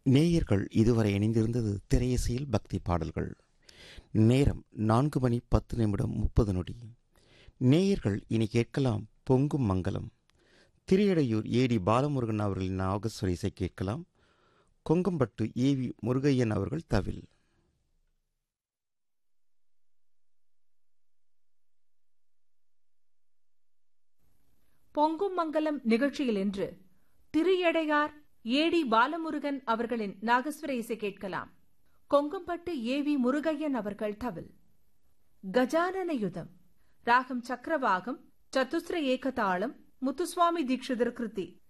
நேயர்கள் இதுவரை இணைந்திருந்தது திரையிசையில் பக்தி பாடல்கள். நேரம் 4:10:30 நேயர்கள் இனி கேட்கலாம் பொங்கும் மங்கலம். திரையடையூர் ஏடி பாலமுருகன் அவர்களின் நாகஸ்வர இசை கேட்கலாம். கொங்கம்பட்டு ஏவி முருகையன் அவர்கள் தவில். பொங்கும் மங்கலம் நிகழ்ச்சியில் இன்று திரியடையார் ஏடி பாலமுருகன் அவர்களின் நாகஸ்வர இசை கேட்கலாம். கொங்கம்பட்டு ஏவி முருகையன் அவர்கள் தவில். கஜானன யுதம் ராகம் சக்கரவாகம், சத்துஸ்ர ஏகதாளம், முத்துசுவாமி தீட்சிதர் கிருதி.